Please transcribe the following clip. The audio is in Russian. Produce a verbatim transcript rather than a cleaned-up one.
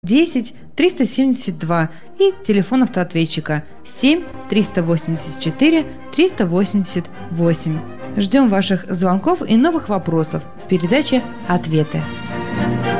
десять триста семьдесят два и телефон автоответчика семь триста восемьдесят четыре триста восемьдесят восемь. Ждем ваших звонков и новых вопросов в передаче «Ответы».